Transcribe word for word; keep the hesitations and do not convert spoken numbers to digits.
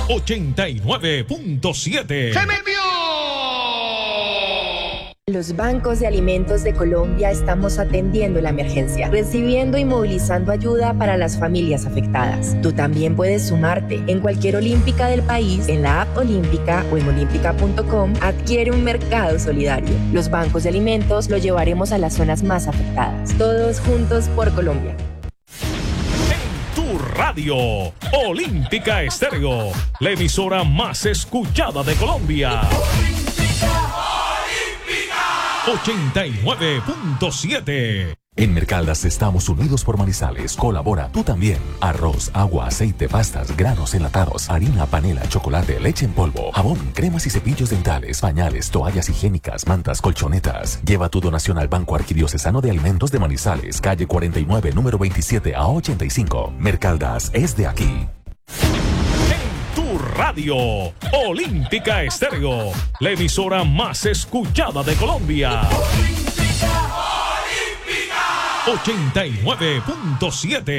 ochenta y nueve punto siete. ¡Se me envió! Los bancos de alimentos de Colombia estamos atendiendo la emergencia, recibiendo y movilizando ayuda para las familias afectadas. Tú también puedes sumarte. En cualquier olímpica del país, en la app Olímpica o en olímpica punto com, adquiere un mercado solidario. Los bancos de alimentos lo llevaremos a las zonas más afectadas. Todos juntos por Colombia. En tu radio, Olímpica Estéreo, la emisora más escuchada de Colombia. ochenta y nueve punto siete. En Mercaldas estamos unidos por Manizales. Colabora tú también. Arroz, agua, aceite, pastas, granos enlatados, harina, panela, chocolate, leche en polvo, jabón, cremas y cepillos dentales, pañales, toallas higiénicas, mantas, colchonetas. Lleva tu donación al Banco Arquidiocesano de Alimentos de Manizales, calle cuarenta y nueve, número veintisiete a ochenta y cinco. Mercaldas es de aquí. Tu radio, Olímpica Estéreo, la emisora más escuchada de Colombia. ochenta y nueve punto siete.